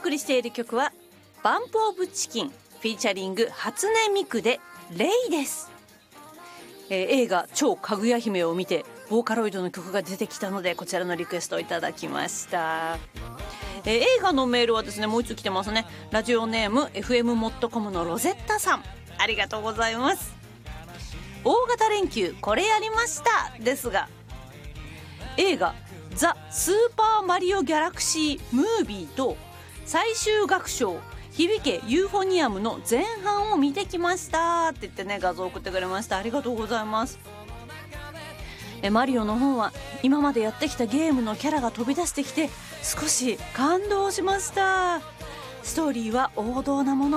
送りしている曲はバンプオブチキンフィーチャリング初音ミクでレイです。映画超かぐや姫を見てボーカロイドの曲が出てきたのでこちらのリクエストをいただきました。映画のメールはですねもう一つ来てますね。ラジオネーム FM モットコムのロゼッタさん、ありがとうございます。大型連休これやりましたですが、映画ザ・スーパーマリオギャラクシームービーと最終楽章響けユーフォニアムの前半を見てきましたって言ってね画像を送ってくれました。ありがとうございます。マリオの方は今までやってきたゲームのキャラが飛び出してきて少し感動しました。ストーリーは王道なもの